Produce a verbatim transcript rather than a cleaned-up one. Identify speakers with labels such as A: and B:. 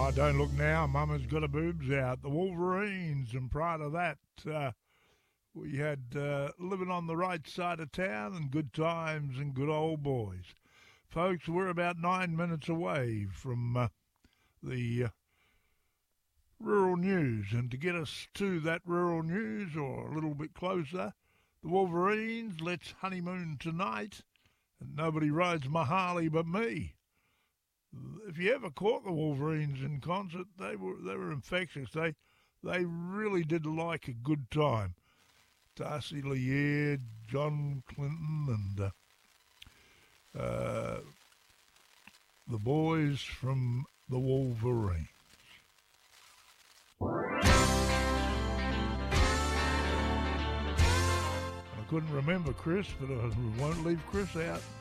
A: Oh, don't look now. Mama's got her boobs out. The Wolverines, and prior to that, uh, we had uh, Living on the Right Side of Town and Good Times and Good Old Boys. Folks, we're about nine minutes away from uh, the uh, rural news. And to get us to that rural news, or a little bit closer, the Wolverines, Let's Honeymoon Tonight, and Nobody Rides My Harley But Me. If you ever caught the Wolverines in concert, they were they were infectious. They they really did like a good time. Darcy Lear, John Clinton, and uh, uh, the boys from the Wolverines. I couldn't remember Chris, but I won't leave Chris out.